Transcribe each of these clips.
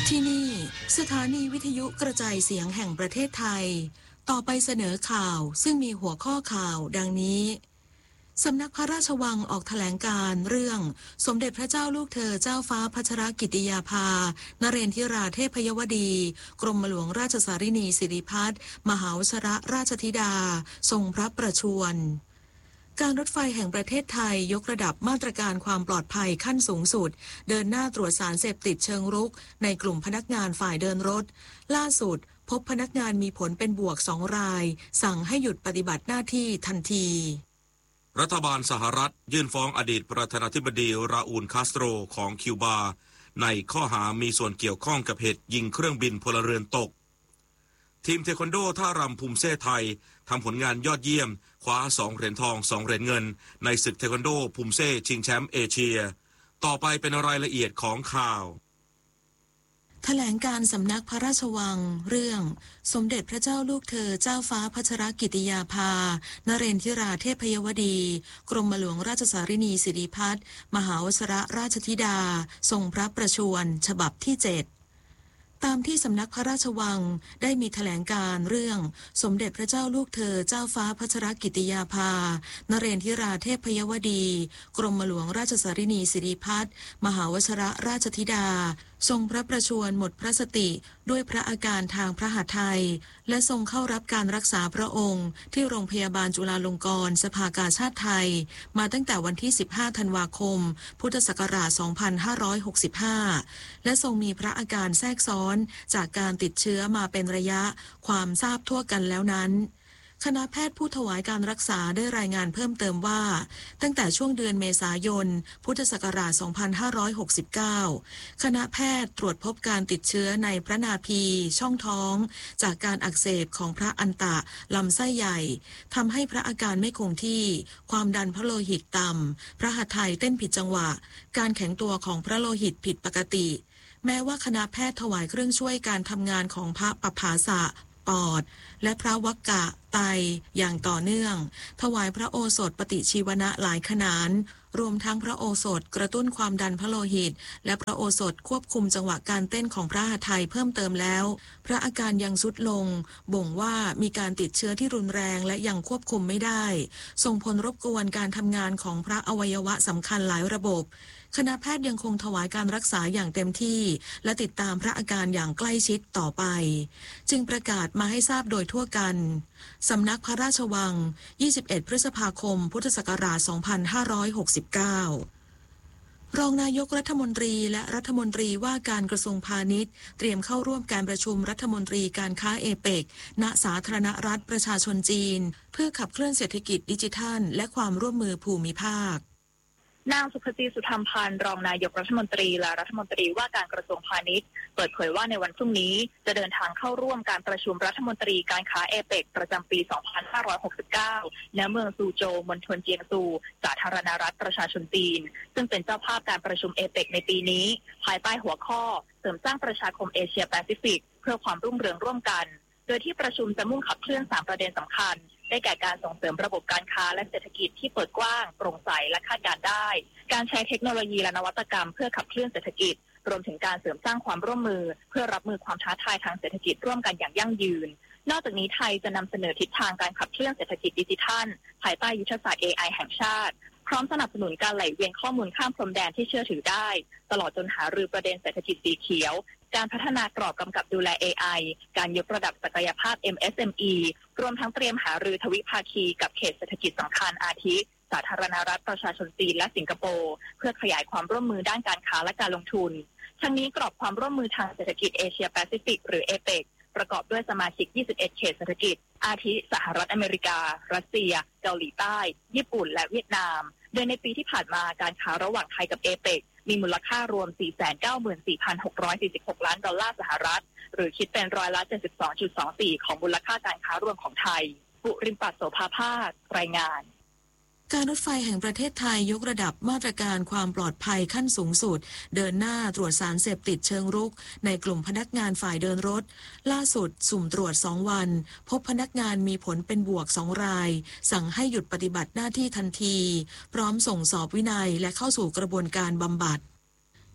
ที่นี่สถานีวิทยุกระจายเสียงแห่งประเทศไทยต่อไปเสนอข่าวซึ่งมีหัวข้อข่าวดังนี้สำนักพระราชวังออกแถลงการณ์เรื่องสมเด็จพระเจ้าลูกเธอเจ้าฟ้าพัชรกิติยาภานเรนทิราเทพยวดีกรมหลวงราชสารินีสิริพัฒน์มหาวชรราชธิดาทรงพระประชวรการรถไฟแห่งประเทศไทยยกระดับมาตรการความปลอดภัยขั้นสูงสุดเดินหน้าตรวจสารเสพติดเชิงรุกในกลุ่มพนักงานฝ่ายเดินรถล่าสุดพบพนักงานมีผลเป็นบวก2 รายสั่งให้หยุดปฏิบัติหน้าที่ทันทีรัฐบาลสหรัฐยื่นฟ้องอดีตประธานาธิบดีราอูลคาสโตรของคิวบาในข้อหามีส่วนเกี่ยวข้องกับเหตุยิงเครื่องบินพลเรือนตกทีมเทควันโดท่ารำภูมิเซ่ไทยทำผลงานยอดเยี่ยมคว้า2 เหรียญทอง2 เหรียญเงินในศึกเทควันโดภูมิเซ่ชิงแชมป์เอเชียต่อไปเป็นรายละเอียดของข่าวแถลงการสำนักพระราชวังเรื่องสมเด็จพระเจ้าลูกเธอเจ้าฟ้าพัชรกิติยาภานเรนทิราเทพยวดีกรมหลวงราชสารินีสิริพัฒน์มหาวชรราชธิดาทรงพระประชวรฉบับที่ 7ตามที่สำนักพระราชวังได้มีแถลงการเรื่องสมเด็จพระเจ้าลูกเธอเจ้าฟ้าพัชรกิติยาภานเรนทิราเทพยวดีกรมหลวงราชสารินีสิริพัฒน์มหาวชรราชธิดาทรงพระประชวรหมดพระสติด้วยพระอาการทางพระหัตถ์ไทยและทรงเข้ารับการรักษาพระองค์ที่โรงพยาบาลจุฬาลงกรณ์สภากาชาดไทยมาตั้งแต่วันที่15 ธันวาคมพุทธศักราช 2565 และทรงมีพระอาการแทรกซ้อนจากการติดเชื้อมาเป็นระยะความทราบทั่วกันแล้วนั้นคณะแพทย์ผู้ถวายการรักษาได้รายงานเพิ่มเติมว่าตั้งแต่ช่วงเดือนเมษายนพุทธศักราช 2569 คณะแพทย์ตรวจพบการติดเชื้อในพระนาภีช่องท้องจากการอักเสบของพระอันตะลำไส้ใหญ่ทำให้พระอาการไม่คงที่ความดันพระโลหิตต่ำพระหัตถ์ไทยเต้นผิดจังหวะการแข็งตัวของพระโลหิตผิดปกติแม้ว่าคณะแพทย์ถวายเครื่องช่วยการทำงานของพระปภาสะปอดและพระวักกะไตอย่างต่อเนื่องถวายพระโอสถปฏิชีวนะหลายขนานรวมทั้งพระโอสถกระตุ้นความดันพระโลหิตและพระโอสถควบคุมจังหวะการเต้นของพระหัตถ์ไทยเพิ่มเติมแล้วพระอาการยังทรุดลงบ่งว่ามีการติดเชื้อที่รุนแรงและยังควบคุมไม่ได้ส่งผลรบกวนการทำงานของพระอวัยวะสำคัญหลายระบบคณะแพทย์ยังคงถวายการรักษาอย่างเต็มที่และติดตามพระอาการอย่างใกล้ชิดต่อไปจึงประกาศมาให้ทราบโดยทั่วกันสำนักพระราชวัง21 พฤษภาคมพุทธศักราช 2569รองนายกรัฐมนตรีและรัฐมนตรีว่าการกระทรวงพาณิชย์เตรียมเข้าร่วมการประชุมรัฐมนตรีการค้าเอเปกณสาธารณรัฐประชาชนจีนเพื่อขับเคลื่อนเศรษฐกิจดิจิทัลและความร่วมมือภูมิภาคนางสุภจีสุธรรมพันธ์รองนายกรัฐมนตรีและรัฐมนตรีว่าการกระทรวงพาณิชย์เปิดเผยว่าในวันพรุ่งนี้จะเดินทางเข้าร่วมการประชุมรัฐมนตรีการค้าเอเปกประจำปี 2569 ณ เมืองซูโจวมณฑลเจียงซูสาธารณรัฐประชาชนจีนซึ่งเป็นเจ้าภาพการประชุมเอเปกในปีนี้ภายใต้หัวข้อเสริมสร้างประชาคมเอเชียแปซิฟิกเพื่อความรุ่งเรืองร่วมกันโดยที่ประชุมจะมุ่งขับเคลื่อน3 ประเด็นสำคัญได้แก่การส่งเสริมระบบการค้าและเศรษฐกิจที่เปิดกว้างโปร่งใสและคาดการณ์ได้การใช้เทคโนโลยีและนวัตกรรมเพื่อขับเคลื่อนเศรษฐกิจรวมถึงการเสริมสร้างความร่วมมือเพื่อรับมือความท้าทายทางเศรษฐกิจร่วมกันอย่างยั่งยืนนอกจากนี้ไทยจะนำเสนอทิศทางการขับเคลื่อนเศรษฐกิจดิจิทัลภายใต้ยุทธศาสตร์ AI แห่งชาติพร้อมสนับสนุนการไหลเวียนข้อมูลข้ามพรมแดนที่เชื่อถือได้ตลอดจนหารือประเด็นเศรษฐกิจสีเขียวการพัฒนากรอบกำกับดูแล AI การยกระดับศักยภาพ MSME รวมทั้งเตรียมหารือทวิภาคีกับเขตเศรษฐกิจสำคัญอาทิสาธารณรัฐประชาชนจีนและสิงคโปร์เพื่อขยายความร่วมมือด้านการค้าและการลงทุนทั้งนี้กรอบความร่วมมือทางเศรษฐกิจเอเชียแปซิฟิกหรือเอเปกประกอบด้วยสมาชิก21เขตเศรษฐกิจอาทิสหรัฐอเมริการัสเซียเกาหลีใต้ญี่ปุ่นและเวียดนามโดยในปีที่ผ่านมาการค้าระหว่างไทยกับเอเปกมีมูลค่ารวม 494,646 ล้านดอลลาร์สหรัฐหรือคิดเป็น72.24% ของมูลค่าการค้ารวมของไทยปุริมปัสโสภาภาครายงานการรถไฟแห่งประเทศไทยยกระดับมาตรการความปลอดภัยขั้นสูงสุดเดินหน้าตรวจสารเสพติดเชิงรุกในกลุ่มพนักงานฝ่ายเดินรถล่าสุดสุ่มตรวจ2 วันพบพนักงานมีผลเป็นบวก2 รายสั่งให้หยุดปฏิบัติหน้าที่ทันทีพร้อมส่งสอบวินัยและเข้าสู่กระบวนการบำบัด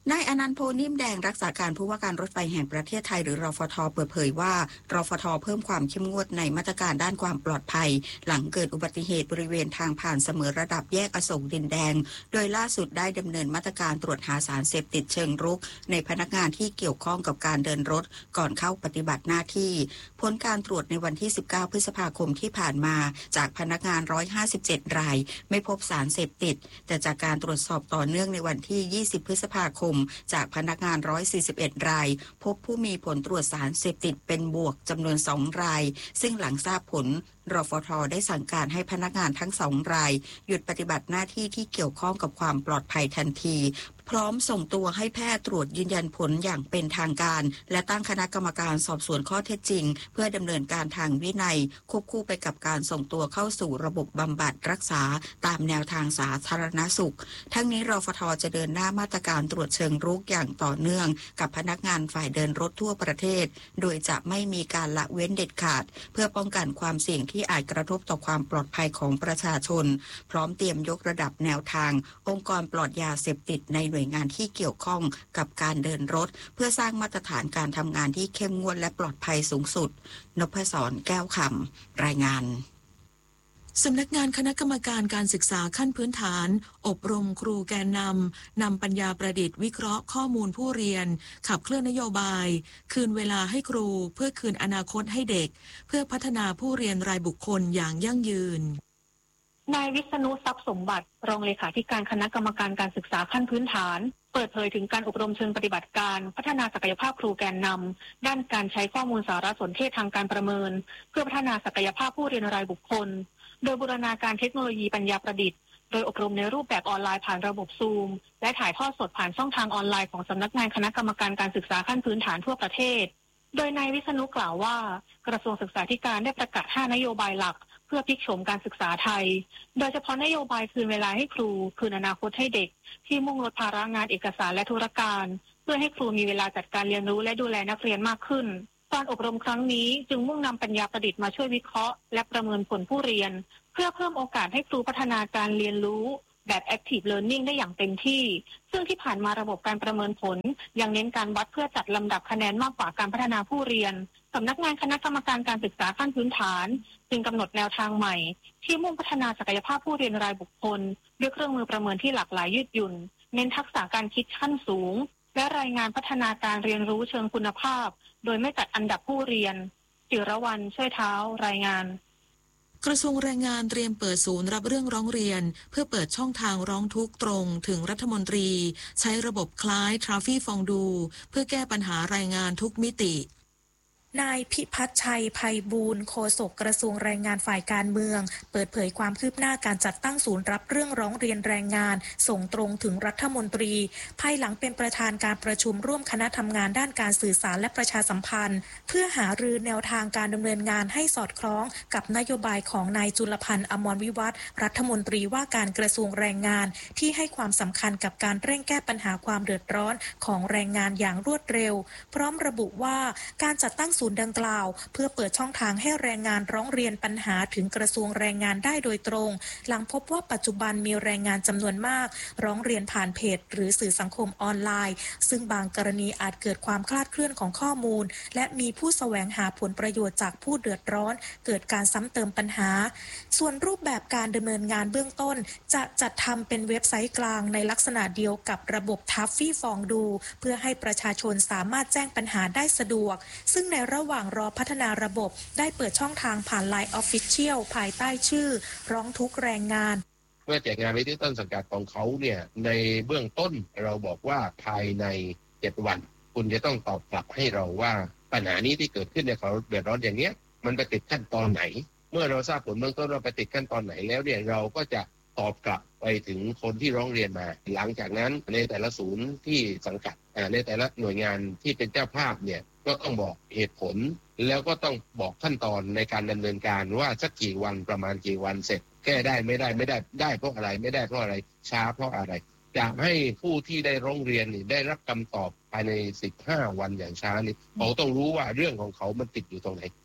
นายอนันต์ โพนิ่มแดงรักษาการผู้ว่าการรถไฟแห่งประเทศไทยหรือรฟท.เปิดเผยว่ารฟท.เพิ่มความเข้มงวดในมาตรการด้านความปลอดภัยหลังเกิดอุบัติเหตุบริเวณทางผ่านเสมอระดับแยกอโศกดินแดงโดยล่าสุดได้ดำเนินมาตรการตรวจหาสารเสพติดเชิงรุกในพนักงานที่เกี่ยวข้องกับการเดินรถก่อนเข้าปฏิบัติหน้าที่ผลการตรวจในวันที่19พฤษภาคมที่ผ่านมาจากพนักงาน157รายไม่พบสารเสพติดแต่จากการตรวจสอบต่อเนื่องในวันที่20พฤษภาคมจากพนักงาน141รายพบผู้มีผลตรวจสารเสพติดเป็นบวกจำนวน2รายซึ่งหลังทราบผลรฟท.ได้สั่งการให้พนักงานทั้ง2รายหยุดปฏิบัติหน้าที่ที่เกี่ยวข้องกับความปลอดภัยทันทีพร้อมส่งตัวให้แพทย์ตรวจยืนยันผลอย่างเป็นทางการและตั้งคณะกรรมการสอบสวนข้อเท็จจริงเพื่อดำเนินการทางวินัยควบคู่ไปกับการส่งตัวเข้าสู่ระบบบำบัดรักษาตามแนวทางสาธารณสุขทั้งนี้รฟท.จะเดินหน้ามาตรการตรวจเชิงรุกอย่างต่อเนื่องกับพนักงานฝ่ายเดินรถทั่วประเทศโดยจะไม่มีการละเว้นเด็ดขาดเพื่อป้องกันความเสี่ยงที่อาจกระทบต่อความปลอดภัยของประชาชนพร้อมเตรียมยกระดับแนวทางองค์กรปลอดยาเสพติดในหน่วยงานที่เกี่ยวข้องกับการเดินรถเพื่อสร้างมาตรฐานการทำงานที่เข้มงวดและปลอดภัยสูงสุดนพศร แก้วคำรายงานสำนักงานคณะกรรมการการศึกษาขั้นพื้นฐานอบรมครูแกนนำปัญญาประดิษฐ์วิเคราะห์ข้อมูลผู้เรียนขับเคลื่อนนโยบายคืนเวลาให้ครูเพื่อคืนอนาคตให้เด็กเพื่อพัฒนาผู้เรียนรายบุคคลอย่างยั่งยืนนายวิษณุทรัพย์สมบัติรองเลขาธิการคณะกรรมการการศึกษาขั้นพื้นฐานเปิดเผยถึงการอบรมเชิงปฏิบัติการพัฒนาศักยภาพครูแกนนำด้านการใช้ข้อมูลสารสนเทศทางการประเมินเพื่อพัฒนาศักยภาพผู้เรียนรายบุคคลโดยบูรณาการเทคโนโลยีปัญญาประดิษฐ์โดยอบรมในรูปแบบออนไลน์ผ่านระบบซูมและถ่ายทอดสดผ่านช่องทางออนไลน์ของสำนักงานคณะกรรมการการศึกษาขั้นพื้นฐานทั่วประเทศโดยนายวิษณุกล่าวว่ากระทรวงศึกษาธิการได้ประกาศ5นโยบายหลักเพื่อพลิกโฉมการศึกษาไทยโดยเฉพาะนโยบายคืนเวลาให้ครูคืนอนาคตให้เด็กที่มุ่งลดภาระงานเอกสารและธุรการเพื่อให้ครูมีเวลาจัดการเรียนรู้และดูแลนักเรียนมากขึ้นการอบรมครั้งนี้จึงมุ่งนำปัญญาประดิษฐ์มาช่วยวิเคราะห์และประเมินผลผู้เรียนเพื่อเพิ่มโอกาสให้ครูพัฒนาการเรียนรู้แบบ Active Learning ได้อย่างเต็มที่ซึ่งที่ผ่านมาระบบการประเมินผลยังเน้นการวัดเพื่อจัดลำดับคะแนนมากกว่าการพัฒนาผู้เรียนสำนักงานคณะกรรมการการศึกษาขั้นพื้นฐานจึงกำหนดแนวทางใหม่ที่มุ่งพัฒนาศักยภาพผู้เรียนรายบุคคลด้วยเครื่องมือประเมินที่หลากหลายยืดหยุ่นเน้นทักษะการคิดขั้นสูงและรายงานพัฒนาการเรียนรู้เชิงคุณภาพโดยไม่จัดอันดับผู้เรียนจิรวรรณช่วยเท้ารายงานกระทรวงแรงงานเตรียมเปิดศูนย์รับเรื่องร้องเรียนเพื่อเปิดช่องทางร้องทุกข์ตรงถึงรัฐมนตรีใช้ระบบคล้ายทราฟี่ฟองดูเพื่อแก้ปัญหารายงานทุกมิตินายพิพัฒน์ชัยไพบูลย์โฆษกกระทรวงแรงงานฝ่ายการเมืองเปิดเผยความคืบหน้าการจัดตั้งศูนย์รับเรื่องร้องเรียนแรงงานส่งตรงถึงรัฐมนตรีภายหลังเป็นประธานการประชุมร่วมคณะทำงานด้านการสื่อสารและประชาสัมพันธ์เพื่อหารือแนวทางการดำเนินงานให้สอดคล้องกับนโยบายของนายจุลพันธ์อมรวิวัฒน์รัฐมนตรีว่าการกระทรวงแรงงานที่ให้ความสำคัญกับการเร่งแก้ปัญหาความเดือดร้อนของแรงงานอย่างรวดเร็วพร้อมระบุว่าการจัดตั้งศูนย์ดังกล่าวเพื่อเปิดช่องทางให้แรงงานร้องเรียนปัญหาถึงกระทรวงแรงงานได้โดยตรงหลังพบว่าปัจจุบันมีแรงงานจำนวนมากร้องเรียนผ่านเพจหรือสื่อสังคมออนไลน์ซึ่งบางกรณีอาจเกิดความคลาดเคลื่อนของข้อมูลและมีผู้แสวงหาผลประโยชน์จากผู้เดือดร้อนเกิดการซ้ำเติมปัญหาส่วนรูปแบบการดำเนินงานเบื้องต้นจะจัดทำเป็นเว็บไซต์กลางในลักษณะเดียวกับระบบทัฟฟี่ฟองดูเพื่อให้ประชาชนสามารถแจ้งปัญหาได้สะดวกซึ่งในระหว่างรอพัฒนาระบบได้เปิดช่องทางผ่าน LINE Official ภายใต้ชื่อร้องทุกข์แรงงานเมื่อแจกงานไปที่ต้นสังกัดของเขาเนี่ยในเบื้องต้นเราบอกว่าภายใน7วันคุณจะต้องตอบกลับให้เราว่าปัญหานี้ที่เกิดขึ้นเนี่ยเขาเดือดร้อนอย่างเนี้ยมันไปติดขั้นตอนไหนเมื่อเราทราบผลเบื้องต้นเราไปติดขั้นตอนไหนแล้วเนี่ยเราก็จะตอบกลับไปถึงคนที่ร้องเรียนมาหลังจากนั้นในแต่ละศูนย์ที่สังกัดในแต่ละหน่วยงานที่เป็นเจ้าภาพเนี่ยก็ต้องบอกเหตุผลแล้วก็ต้องบอกขั้นตอนในการดำเนินการว่าสักกี่วันประมาณกี่วันเสร็จแก้ได้ไม่ได้เพราะอะไรไม่ได้เพราะอะไรช้าเพราะอะไรจะให้ผู้ที่ได้ร้องเรียนได้รับคำตอบภายใน15วันอย่างช้านี่เขาต้องรู้ว่าเรื่องของเขามันติดอยู่ตรงไหน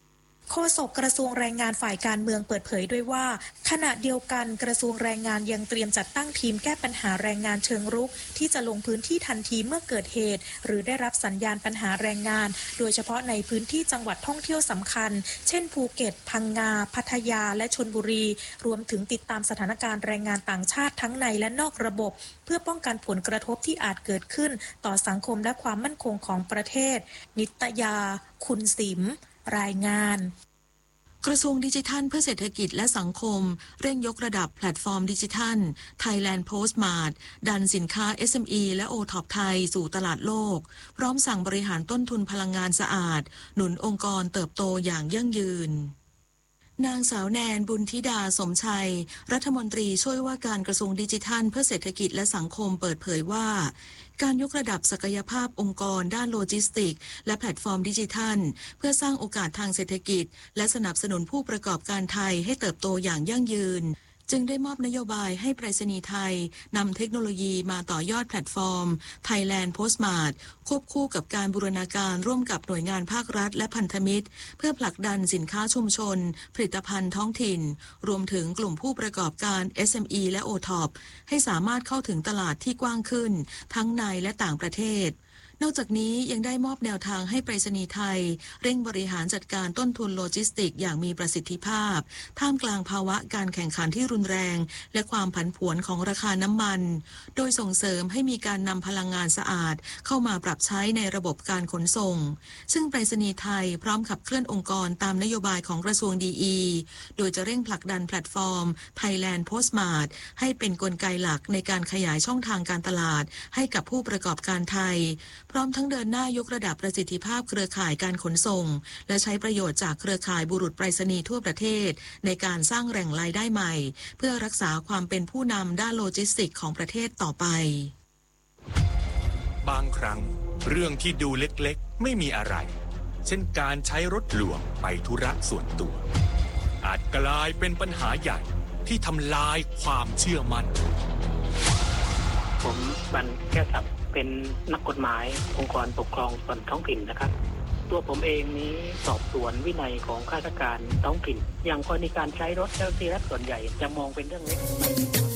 โฆษกกระทรวงแรงงานฝ่ายการเมืองเปิดเผยด้วยว่าขณะเดียวกันกระทรวงแรงงานยังเตรียมจัดตั้งทีมแก้ปัญหาแรงงานเชิงรุกที่จะลงพื้นที่ทันทีเมื่อเกิดเหตุหรือได้รับสัญญาณปัญหาแรงงานโดยเฉพาะในพื้นที่จังหวัดท่องเที่ยวสำคัญเช่นภูเก็ตพังงาพัทยาและชลบุรีรวมถึงติดตามสถานการณ์แรงงานต่างชาติทั้งในและนอกระบบเพื่อป้องกันผลกระทบที่อาจเกิดขึ้นต่อสังคมและความมั่นคงของประเทศนิตยาคุณสิมรายงานกระทรวงดิจิทัลเพื่อเศรษฐกิจและสังคมเร่งยกระดับแพลตฟอร์มดิจิทัล Thailand Postmart ดันสินค้า SME และ OTOP ไทยสู่ตลาดโลกพร้อมสั่งบริหารต้นทุนพลังงานสะอาดหนุนองค์กรเติบโตอย่างยั่งยืนนางสาวแนนบุญธิดาสมชัยรัฐมนตรีช่วยว่าการกระทรวงดิจิทัลเพื่อเศรษฐกิจและสังคมเปิดเผยว่าการยกระดับศักยภาพองค์กรด้านโลจิสติกส์และแพลตฟอร์มดิจิทัลเพื่อสร้างโอกาสทางเศรษฐกิจและสนับสนุนผู้ประกอบการไทยให้เติบโตอย่างยั่งยืนจึงได้มอบนโยบายให้ไปรษณีย์ไทยนำเทคโนโลยีมาต่อยอดแพลตฟอร์ม Thailand Postmart ควบคู่กับการบูรณาการร่วมกับหน่วยงานภาครัฐและพันธมิตรเพื่อผลักดันสินค้าชุมชนผลิตภัณฑ์ท้องถิ่นรวมถึงกลุ่มผู้ประกอบการ SME และ OTOP ให้สามารถเข้าถึงตลาดที่กว้างขึ้นทั้งในและต่างประเทศนอกจากนี้ยังได้มอบแนวทางให้ไปรษณีย์ไทยเร่งบริหารจัดการต้นทุนโลจิสติกส์อย่างมีประสิทธิภาพท่ามกลางภาวะการแข่งขันที่รุนแรงและความผันผวนของราคาน้ำมันโดยส่งเสริมให้มีการนำพลังงานสะอาดเข้ามาปรับใช้ในระบบการขนส่งซึ่งไปรษณีย์ไทยพร้อมขับเคลื่อนองค์กรตามนโยบายของกระทรวงดีโดยจะเร่งผลักดันแพลตฟอร์ม Thailand Postmart ให้เป็นกลไกหลักในการขยายช่องทางการตลาดให้กับผู้ประกอบการไทยพร้อมทั้งเดินหน้ายกระดับประสิทธิภาพเครือข่ายการขนส่งและใช้ประโยชน์จากเครือข่ายบุรุษไปรษณีย์ทั่วประเทศในการสร้างแหล่งรายได้ใหม่เพื่อรักษาความเป็นผู้นำด้านโลจิสติกส์ของประเทศต่อไปบางครั้งเรื่องที่ดูเล็กๆไม่มีอะไรเช่นการใช้รถหลวงไปธุระส่วนตัวอาจกลายเป็นปัญหาใหญ่ที่ทำลายความเชื่อมั่นผมบันแก้วศักดิ์เป็นนักกฎหมายองค์กรปกครองส่วนท้องถิ่นนะครับตัวผมเองนี้สอบสวนวินัยของข้าราชการท้องถิ่นอย่างกรณีการใช้รถเจ้าหน้าที่รัฐส่วนใหญ่จะมองเป็นเรื่องเล็ก